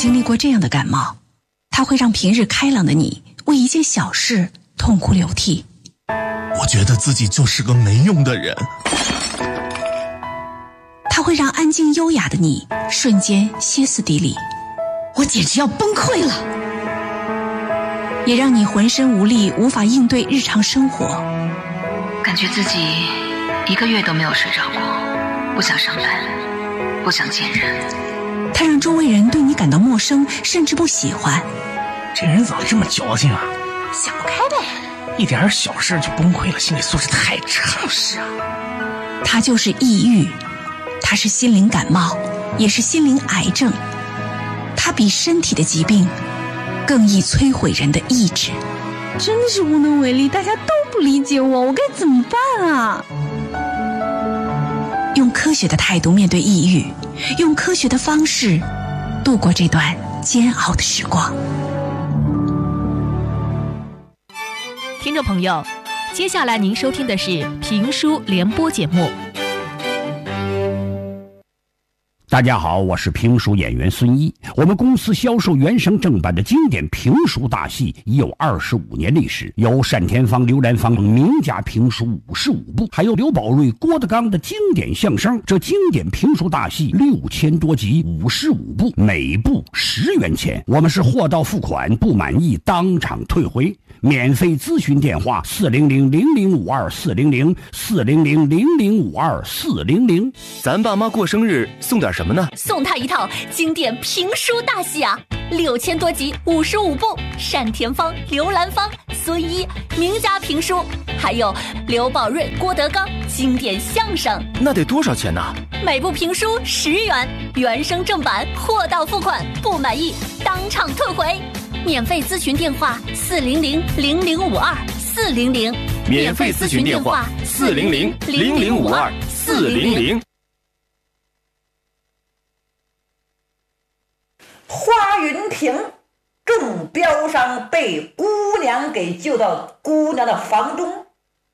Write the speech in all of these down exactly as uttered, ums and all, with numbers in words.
经历过这样的感冒，它会让平日开朗的你为一件小事痛哭流涕。 我觉得自己就是个没用的人。 它会让安静优雅的你瞬间歇斯底里。 我简直要崩溃了。 也让你浑身无力，无法应对日常生活。 感觉自己一个月都没有睡着过，不想上班，不想见人。 它让周围人对你感到陌生，甚至不喜欢。 这人怎么这么矫情啊？ 想不开呗， 一点小事就崩溃了，心理素质太差。 就是啊， 它就是抑郁，它是心灵感冒，也是心灵癌症。它比身体的疾病更易摧毁人的意志。 真是无能为力，大家都不理解我，我该怎么办啊？ 用科学的态度面对抑郁，用科学的方式度过这段煎熬的时光。 听众朋友，接下来您收听的是评书联播节目。 大家好，我是评书演员孙一。我们公司销售原声正版的经典评书大戏已有二十五年历史，有单田芳、刘兰芳名家评书五十五部，还有刘宝瑞、郭德纲的经典相声。这经典评书大戏六千多集，五十五部，每部十元钱。我们是货到付款，不满意当场退回。免费咨询电话：四零零零零五二四零零四零零零零五二四零零。 咱爸妈过生日送点什么呢？ 送他一套经典评书大戏啊，六千多集，五十五部，单田芳、刘兰芳、孙一名家评书，还有刘宝瑞、郭德纲经典相声。 那得多少钱呢？ 每部评书十元，原声正版，货到付款，不满意当场退回。免费咨询电话：四零零零零五二四零零。 免费咨询电话：四零零零零五二四零零。 花云平中标伤，被姑娘给救到姑娘的房中。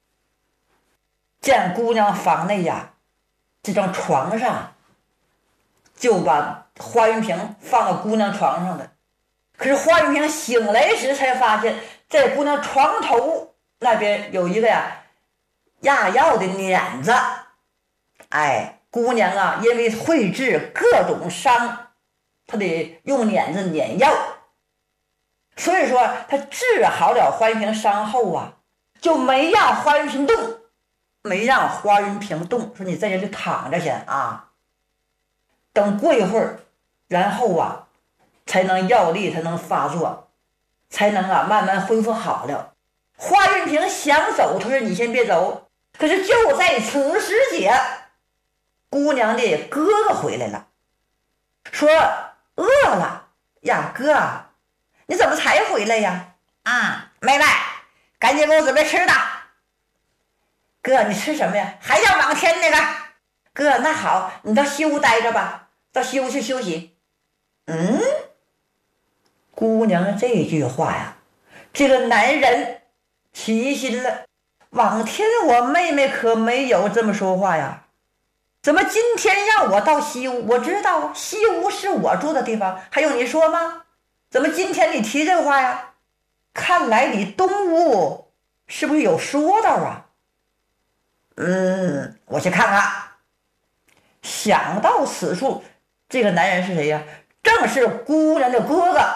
见姑娘房内呀，这张床上，就把花云平放到姑娘床上了。可是花云平醒来时才发现，在姑娘床头那边有一个呀压药的碾子。哎，姑娘啊，因为会治各种伤，她得用碾子碾药，所以说她治好了花云平伤后啊，就没让花云平动，没让花云平动，说你在这里躺着先啊，等过一会儿，然后啊才能药力才能发作，才能啊慢慢恢复好了。花云平想走，他说你先别走。可是就在此时节，姑娘的哥哥回来了，说饿了呀，哥你怎么才回来呀？啊，妹妹赶紧给我准备吃的。哥你吃什么呀？还要往天那个。哥那好，你到西屋待着吧，到西屋去休息。嗯，姑娘这句话呀，这个男人起心了，往天我妹妹可没有这么说话呀，怎么今天让我到西屋？我知道西屋是我住的地方，还用你说吗？怎么今天你提这话呀？看来你东屋是不是有说道啊？嗯，我去看看。想到此处，这个男人是谁呀？正是姑娘的哥哥，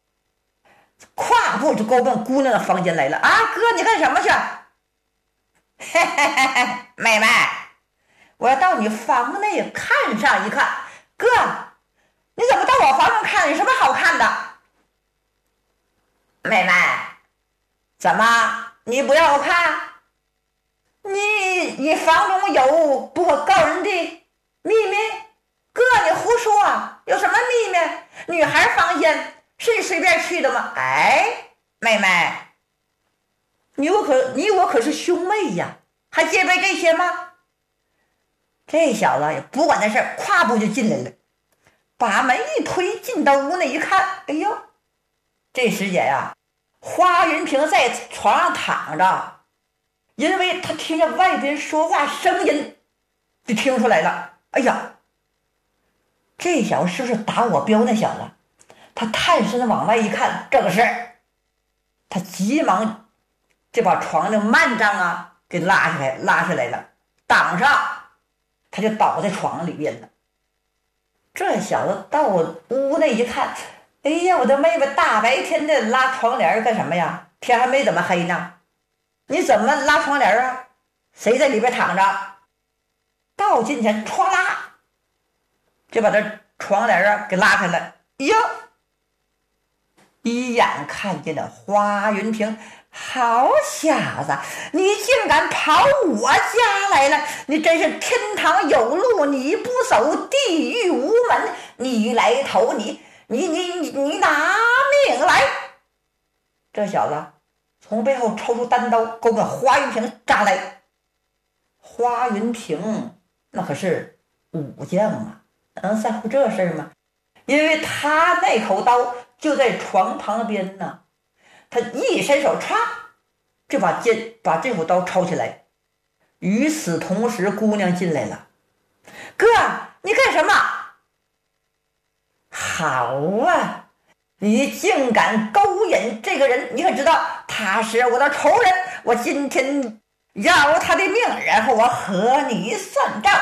跨步就勾奔姑娘的房间来了。啊，哥你干什么去？嘿嘿嘿嘿，妹妹我要到你房内看上一看。哥你怎么到我房上看？有什么好看的？妹妹怎么你不让我看？你你房中有不可告人的秘密？哥你胡说啊，有什么秘密？女孩房间是你随便去的吗？哎，妹妹你我可你我可是兄妹呀，还戒备这些吗？这小子也不管那事儿，跨步就进来了，把门一推，进到屋内一看，哎呦，这时间呀，花云平在床上躺着，因为他听见外边说话声音，就听出来了。哎呀，这小子是不是打我彪那小子？ 他探身往外一看，正是，他急忙就把床的幔帐啊给拉下来，拉下来了，挡上，他就倒在床里边了。这小子到我屋内一看，哎呀，我的妹妹，大白天的拉床帘干什么呀？天还没怎么黑呢，你怎么拉床帘啊？谁在里边躺着？到近前，歘啦，就把这床帘啊给拉开了。哟，一眼看见了花云平，好小子，你竟敢跑我家来了！你真是天堂有路你不走，地狱无门你来投，你你你你你拿命来！这小子从背后抽出单刀，勾着花云平扎来。花云平那可是武将啊，能在乎这事吗？因为他那口刀就在床旁边呢，他一伸手，歘，就把剑把这口刀抄起来。与此同时，姑娘进来了。哥，你干什么？好啊，你竟敢勾引这个人，你可知道他是我的仇人，我今天要他的命，然后我和你算账。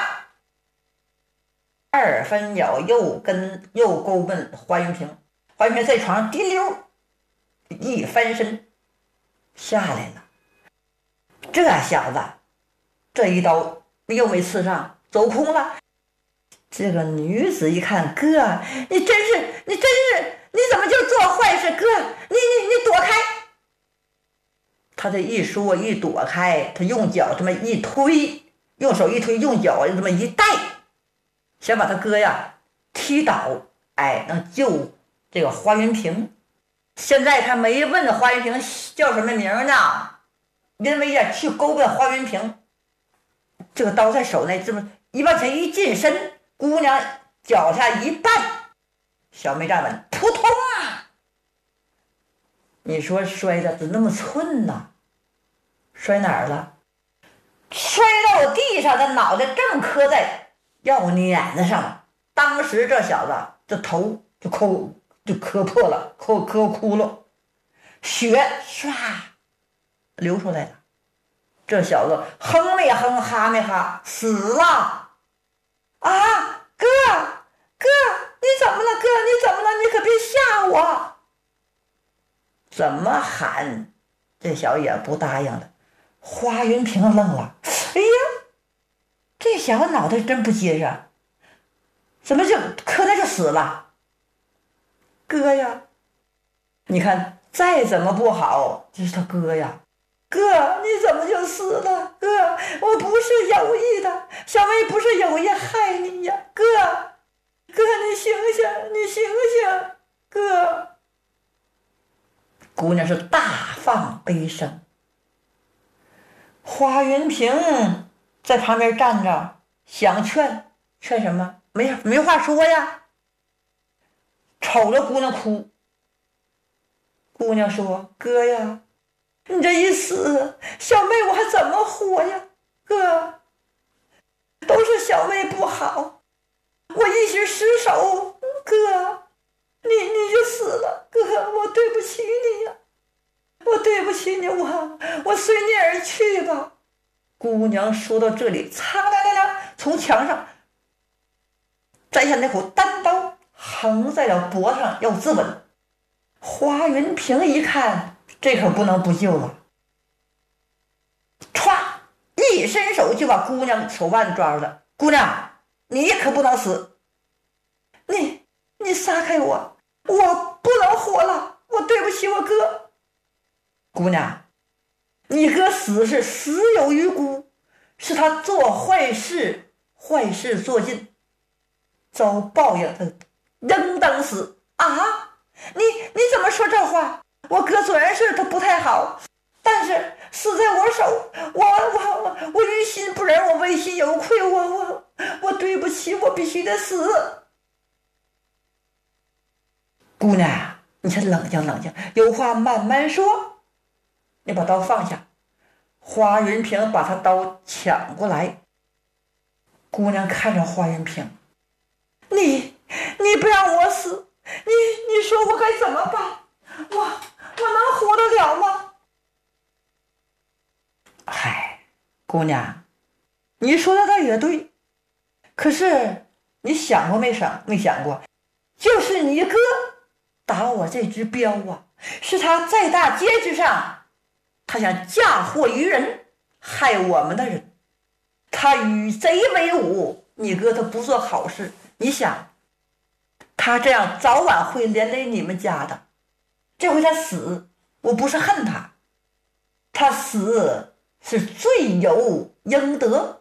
二分鸟又跟又勾问花云平，花云平在床上滴溜一翻身下来了。这小子这一刀又没刺上，走空了。这个女子一看，哥，你真是你真是你怎么就做坏事？哥，你你你躲开！他这一说一躲开，他用脚这么一推，用手一推，用脚这么一带，想把他哥呀踢倒，哎，能救这个花云平。现在他没问花云平叫什么名呢，因为呀去勾奔花云平，这个刀在手内这么一往前一近身，姑娘脚下一绊，小妹站稳，扑通啊！你说摔的怎么那么寸呢？摔哪儿了？摔到我地上，的脑袋正磕在药碾子上了。当时这小子这头就抠就磕破了，磕磕窟窿，血唰流出来了。这小子哼没哼，哈没哈，死了！啊，哥哥，你怎么了？哥，你怎么了？你可别吓我！怎么喊？这小也不答应了。花云平愣了，哎呀，这小子脑袋真不结实，怎么就磕那就死了？哥呀，你看再怎么不好，这是他哥呀。哥，你怎么就死了？哥，我不是有意的，小妹不是有意害你呀。哥，哥，你醒醒，你醒醒，哥。姑娘是大放悲声。花云平在旁边站着，想劝，劝什么？没没话说呀。瞅着姑娘哭，姑娘说：“哥呀，你这一死，小妹我还怎么活呀？哥，都是小妹不好，我一时失手，哥，你你就死了，哥，我对不起你呀，我对不起你，我我随你而去吧。”姑娘说到这里，苍亮亮亮从墙上摘下那口单刀，横在了脖子上要自刎。花云平一看，这可不能不救了，歘，一伸手就把姑娘手腕抓住了。姑娘，你可不能死，你你撒开我，我不能活了，我对不起我哥。姑娘，你哥死是死有余辜，是他做坏事，坏事做尽，遭报应，他应当死啊！你你怎么说这话？我哥虽然是他不太好，但是死在我手，我我我我于心不忍，我为心有愧，我我我对不起，我必须得死。姑娘呀，你先冷静冷静，有话慢慢说。你把刀放下。花云平把他刀抢过来。姑娘看着花云平，你你不让我死，你你说我该怎么办？我我能活得了吗？嗨，姑娘，你说的倒也对，可是你想过没想没想过，就是你哥打我这只镖啊，是他在大街之上，他想嫁祸于人，害我们的人，他与贼为伍，你哥他不做好事，你想他这样早晚会连累你们家的。这回他死，我不是恨他，他死是罪有应得。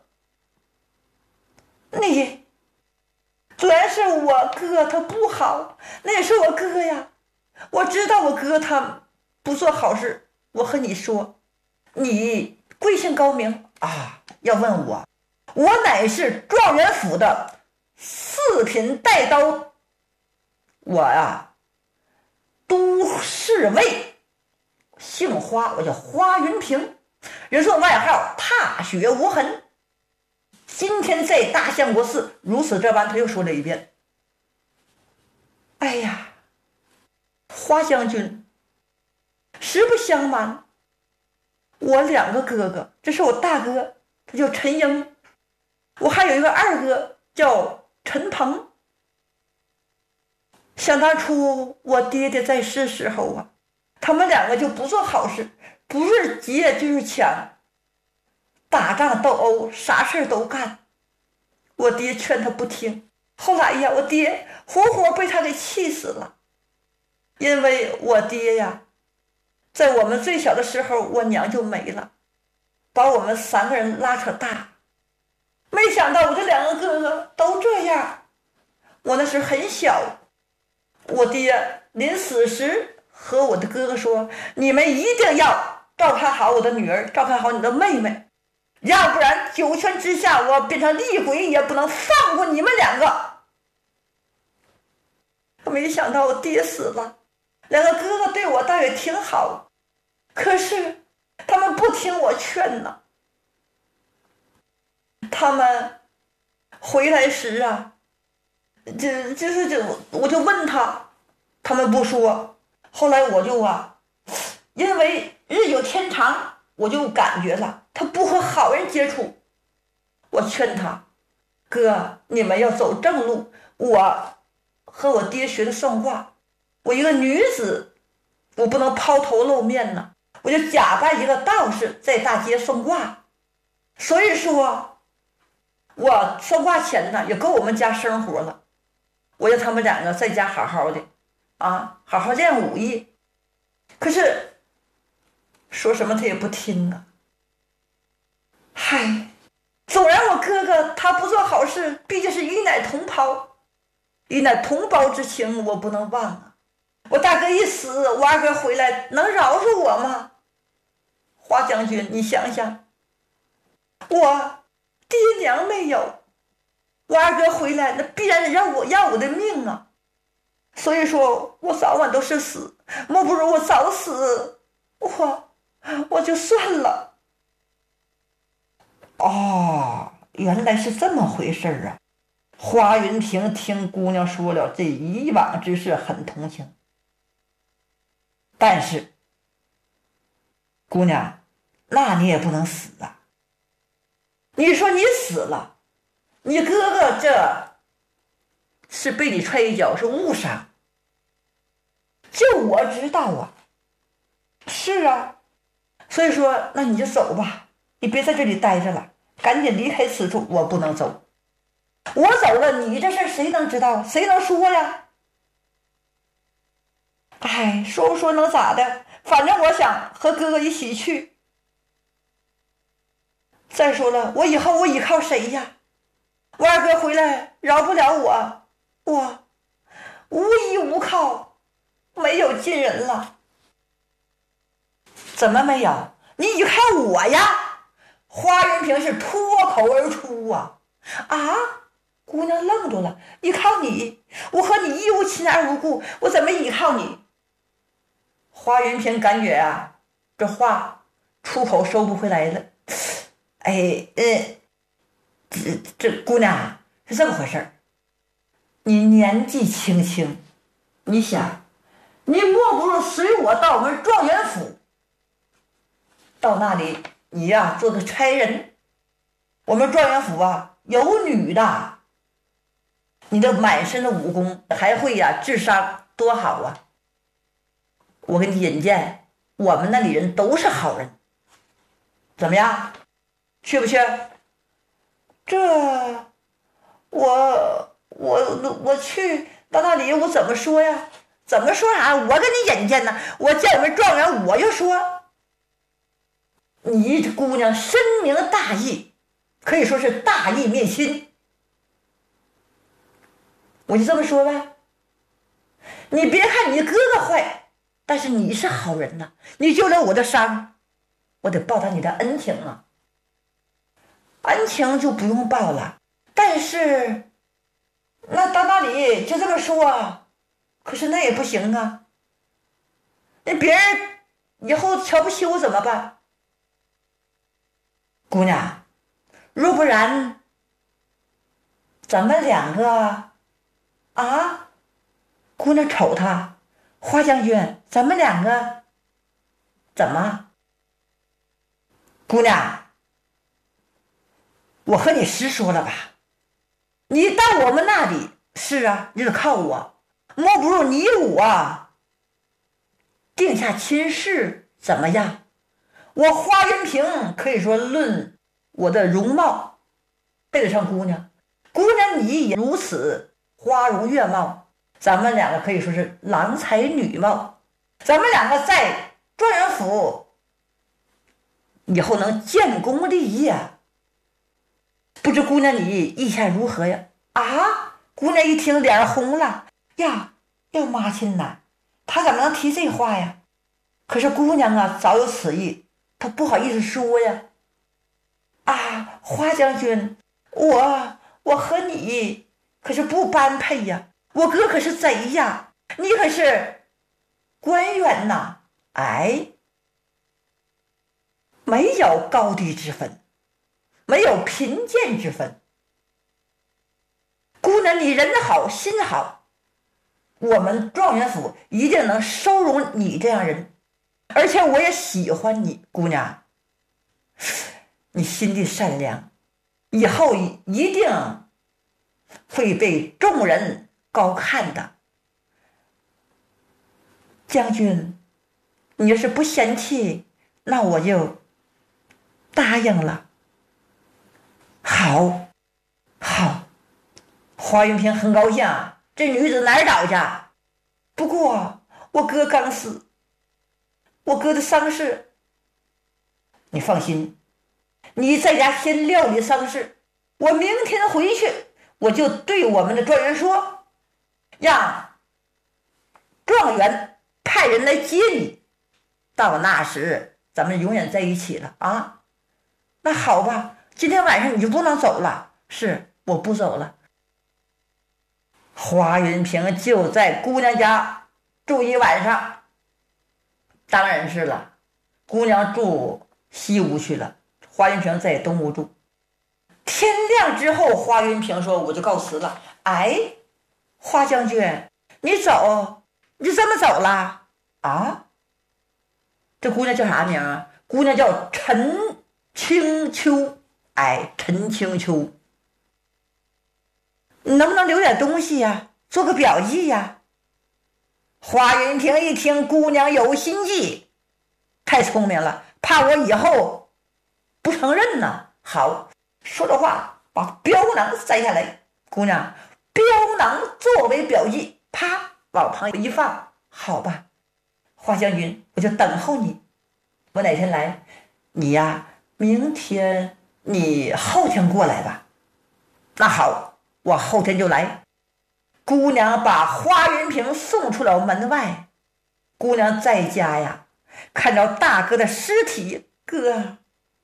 你虽然是我哥他不好，那也是我哥呀，我知道我哥他不做好事。我和你说，你贵姓高明啊？要问我，我乃是状元府的四品带刀，我呀都侍卫，姓花，我叫花云平，人送外号踏雪无痕。今天在大相国寺如此这般，他又说了一遍。哎呀，花将军，实不相瞒，我两个哥哥，这是我大哥，他叫陈英，我还有一个二哥叫陈鹏。想当初我爹爹在世时候啊，他们两个就不做好事，不是劫就是抢，打仗斗殴，啥事都干。我爹劝他不听，后来呀，我爹活活被他给气死了。因为我爹呀，在我们最小的时候，我娘就没了，把我们三个人拉扯大。没想到我这两个哥哥都这样，我那时很小。我爹临死时和我的哥哥说，你们一定要照看好我的女儿，照看好你的妹妹，要不然九泉之下我变成厉鬼也不能放过你们两个。没想到我爹死了，两个哥哥对我倒也挺好，可是他们不听我劝呢。他们回来时啊，这就是就我就问他，他们不说。后来我就啊，因为日久天长，我就感觉了他不和好人接触。我劝他，哥，你们要走正路。我和我爹学的算卦，我一个女子，我不能抛头露面呢，我就假扮一个道士在大街算卦。所以说我算卦钱呢也够我们家生活了。我让他们两个在家好好的啊，好好练武艺。可是说什么他也不听啊。嗨，纵然我哥哥他不做好事，毕竟是与乃同胞，与乃同胞之情我不能忘啊。我大哥一死，我二哥回来能饶恕我吗？花将军，你想想，我爹娘没有，我二哥回来那必然得让我要我的命啊。所以说我早晚都是死，莫不如我早死，我我就算了。哦，原来是这么回事啊。花云亭听姑娘说了这以往之事，很同情。但是姑娘，那你也不能死啊。你说你死了，你哥哥这是被你踹一脚，是误伤，就我知道啊。是啊，所以说那你就走吧，你别在这里待着了，赶紧离开此处。我不能走，我走了，你这事谁能知道，谁能说呀？哎，说不说能咋的，反正我想和哥哥一起去。再说了，我以后我依靠谁呀？我二哥回来饶不了我，我无依无靠，没有亲人了。怎么没有？你依靠我呀！花云平是脱口而出啊！啊！姑娘愣住了，依靠你？我和你一无亲而无故，我怎么依靠你？花云平感觉啊，这话出口收不回来了。哎，嗯，这这姑娘是这么回事儿。你年纪轻轻，你想你莫不如随我到我们状元府，到那里你呀、啊、做个差人。我们状元府啊有女的，你的满身的武功还会呀、啊、智商，多好啊！我给你引荐，我们那里人都是好人，怎么样？去不去？这我我我去到那里我怎么说呀？怎么说啥？我给你引荐呢，我见我们状元我就说，你这姑娘深明大义，可以说是大义灭亲，我就这么说呗。你别看你哥哥坏，但是你是好人呐，你救了我的伤，我得报答你的恩情啊。恩情就不用报了，但是那到那里就这么说，可是那也不行啊，那别人以后瞧不起我怎么办？姑娘，若不然咱们两个啊，姑娘瞅他，花将军，咱们两个怎么？姑娘，我和你实说了吧，你到我们那里是啊，你得靠我，莫不如你我定下亲事，怎么样？我花云平可以说论我的容貌配得上姑娘，姑娘你也如此花容月貌，咱们两个可以说是郎才女貌，咱们两个在状元府以后能建功立业啊。不知姑娘你意下如何呀？啊！姑娘一听脸红了呀，要妈亲呐，她怎么能提这话呀？可是姑娘啊早有此意，她不好意思说呀。啊，花将军，我我和你可是不般配呀，我哥可是贼呀，你可是官员呐。哎，没有高低之分，没有贫贱之分。姑娘你人好心好，我们状元府一定能收容你这样人，而且我也喜欢你，姑娘，你心地善良，以后一定会被众人高看的。将军，你要是不嫌弃，那我就答应了。好，好。花云平很高兴，这女子哪儿找去？不过我哥刚死，我哥的丧事，你放心，你在家先料理丧事，我明天回去，我就对我们的状元说，让状元派人来接你，到那时咱们永远在一起了啊。那好吧，今天晚上你就不能走了。是，我不走了。花云平就在姑娘家住一晚上，当然是了，姑娘住西屋去了，花云平在东屋住。天亮之后，花云平说我就告辞了。哎，花将军，你走，你就这么走了啊？这姑娘叫啥名啊？姑娘叫陈青秋。哎，陈青秋，你能不能留点东西呀？做个表记呀？花云平一听姑娘有心计，太聪明了，怕我以后不承认呢。好，说着话把镖囊摘下来，姑娘，镖囊作为表记，啪往旁一放。好吧，花将军，我就等候你，我哪天来？你呀，明天你后天过来吧。那好，我后天就来。姑娘把花云平送出了门外，姑娘在家呀，看着大哥的尸体，哥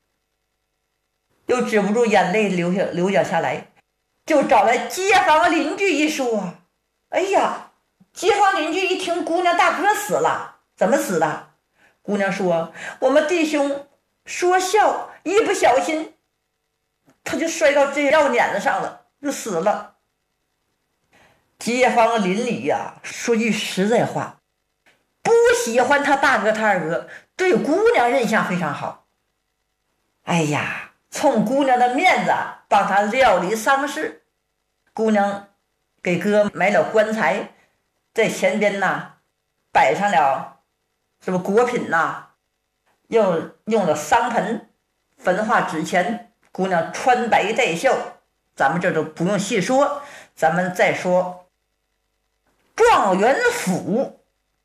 又止不住眼泪流下流下下来，就找来街坊邻居一说。哎呀，街坊邻居一听姑娘大哥死了，怎么死的？姑娘说，我们弟兄说笑，一不小心他就摔到这药碾子上了，就死了。街坊邻里呀、啊，说句实在话， 喜欢他大哥他二哥，对姑娘印象非常好。哎呀，冲姑娘的面子帮他料理丧事，姑娘给哥买了棺材，在前边呐摆上了什么果品呐，又用了桑盆焚化纸钱，姑娘穿白带孝，咱们这都不用细说。咱们再说状元府，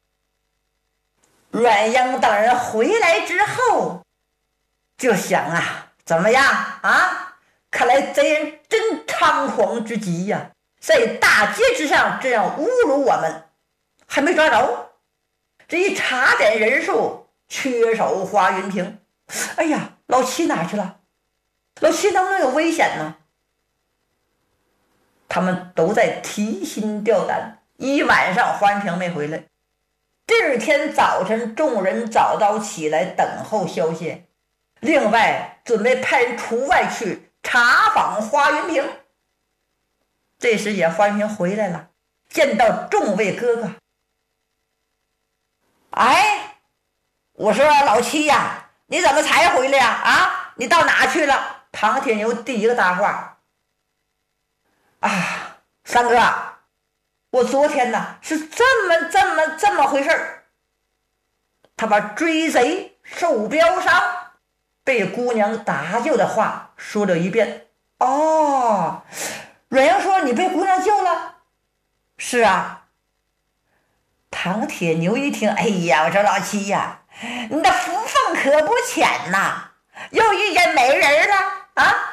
阮央等人回来之后就想啊，怎么样啊？看来贼人真猖狂之极呀、啊，在大街之上这样侮辱我们，还没抓着。这一查点人数，缺手花云平。哎呀，老七哪去了？老七能不能有危险呢？他们都在提心吊胆，一晚上花云平没回来。第二天早晨，众人早早起来等候消息，另外准备派人出外去查访花云平。这时也花云平回来了，见到众位哥哥，哎，我说老七呀，你怎么才回来呀？啊，你到哪去了？唐铁牛第一个搭话，啊，三哥，我昨天呢是这么这么这么回事儿，他把追贼受标伤，被姑娘搭救的话说了一遍。哦，阮阳说你被姑娘救了？是啊。唐铁牛一听，哎呀，我说老七呀，你的福分可不浅呐，又遇见美人了啊！